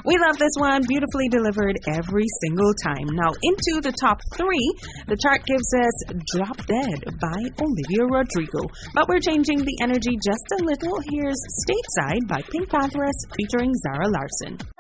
We love this one. Beautifully delivered every single time. Now into the top 3. The chart gives us Drop Dead by Olivia Rodrigo. But we're changing the energy just a little. Here's Stateside by Pink Panthers featuring Zara Larsson.